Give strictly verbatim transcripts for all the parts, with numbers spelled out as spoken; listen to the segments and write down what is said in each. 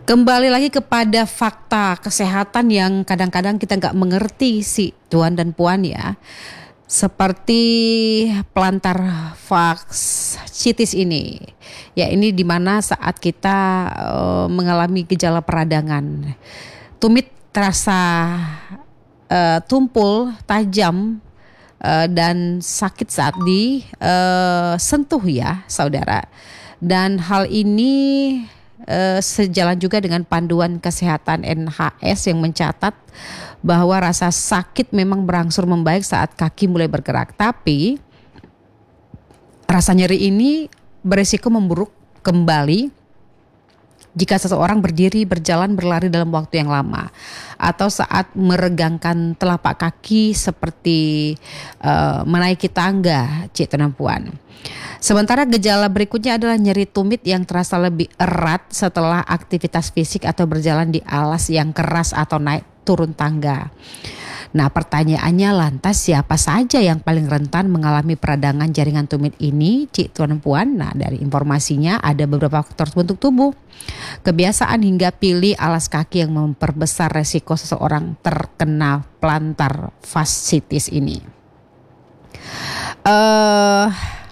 Kembali lagi kepada fakta kesehatan yang kadang-kadang kita nggak mengerti sih Tuan dan Puan ya. Seperti plantar fasciitis ini. Ya ini dimana saat kita uh, mengalami gejala peradangan. Tumit terasa uh, tumpul, tajam uh, dan sakit saat disentuh uh, ya saudara. Dan hal ini Uh, sejalan juga dengan panduan kesehatan N H S yang mencatat bahwa rasa sakit memang berangsur membaik saat kaki mulai bergerak. Tapi rasa nyeri ini beresiko memburuk kembali jika seseorang berdiri, berjalan, berlari dalam waktu yang lama atau saat meregangkan telapak kaki seperti uh, menaiki tangga, Cik Tuan Puan. Sementara gejala berikutnya adalah nyeri tumit yang terasa lebih erat setelah aktivitas fisik atau berjalan di alas yang keras atau naik turun tangga. Nah, pertanyaannya lantas siapa saja yang paling rentan mengalami peradangan jaringan tumit ini, Cik Tuan Puan? Nah, dari informasinya ada beberapa faktor bentuk tubuh, kebiasaan hingga pilih alas kaki yang memperbesar resiko seseorang terkena plantar fasciitis ini. Eh uh,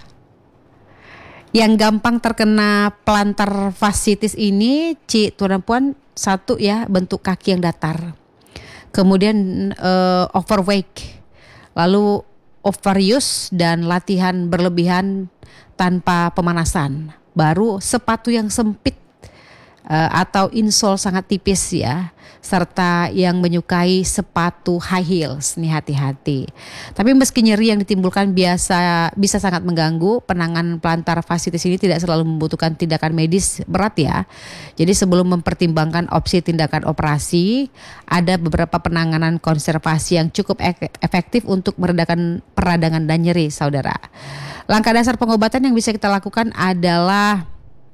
Yang gampang terkena plantar fasciitis ini, Cik Tuan Puan, satu ya bentuk kaki yang datar. Kemudian uh, overweight, lalu overuse dan latihan berlebihan tanpa pemanasan. Baru sepatu yang sempit uh, atau insole sangat tipis ya. Serta yang menyukai sepatu high heels, nih hati-hati. Tapi meski nyeri yang ditimbulkan biasa bisa sangat mengganggu, penanganan plantar fasciitis ini tidak selalu membutuhkan tindakan medis berat ya. Jadi sebelum mempertimbangkan opsi tindakan operasi, ada beberapa penanganan konservasi yang cukup efektif untuk meredakan peradangan dan nyeri, saudara. Langkah dasar pengobatan yang bisa kita lakukan adalah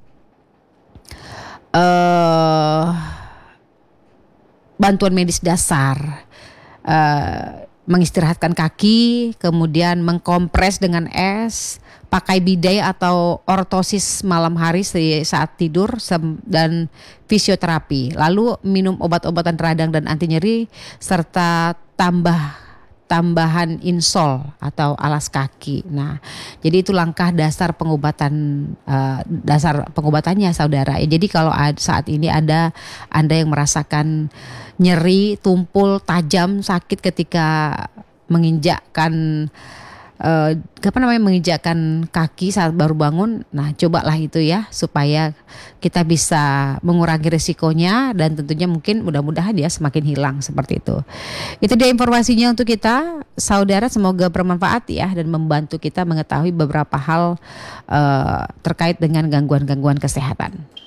uh, bantuan medis dasar, uh, mengistirahatkan kaki, kemudian mengkompres dengan es, pakai bidet atau ortosis malam hari saat tidur, dan fisioterapi. Lalu minum obat-obatan radang dan anti nyeri serta tambah tambahan insole atau alas kaki. Nah, jadi itu langkah dasar pengobatan uh, dasar pengobatannya, saudara. Jadi kalau saat ini ada Anda yang merasakan nyeri, tumpul, tajam, sakit ketika menginjakkan uh, apa namanya menginjakkan kaki saat baru bangun, nah cobalah itu ya supaya kita bisa mengurangi risikonya dan tentunya mungkin mudah-mudahan ya semakin hilang seperti itu. Itu dia informasinya untuk kita, saudara. Semoga bermanfaat ya dan membantu kita mengetahui beberapa hal uh, terkait dengan gangguan-gangguan kesehatan.